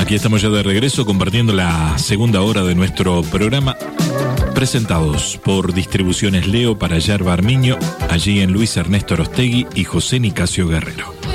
Aquí estamos ya de regreso compartiendo la segunda hora de nuestro programa, presentados por Distribuciones Leo para Yerba Armiño, allí en Luis Ernesto Orostegui y José Nicasio Guerrero.